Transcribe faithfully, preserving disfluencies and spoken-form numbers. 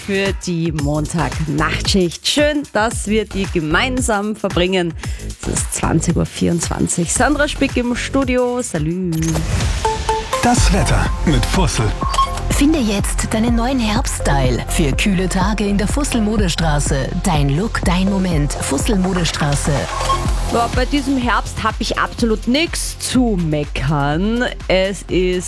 für die Montag-Nachtschicht. Schön, dass wir die gemeinsam verbringen. Es ist zwanzig Uhr vierundzwanzig. Sandra Spick im Studio. Salü. Das Wetter mit Fussel. Finde jetzt deinen neuen Herbststyle für kühle Tage in der Fussel-Modestraße. Dein Look, dein Moment. Fussel-Modestraße. Ja, bei diesem Herbst habe ich absolut nichts zu meckern. Es ist